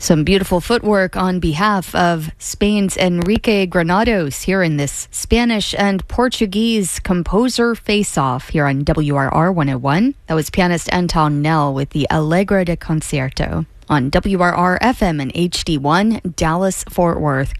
Some beautiful footwork on behalf of Spain's Enrique Granados here in this Spanish and Portuguese composer face-off here on WRR 101. That was pianist Anton Nell with the Alegre de Concierto on WRR FM and HD1 Dallas Fort Worth.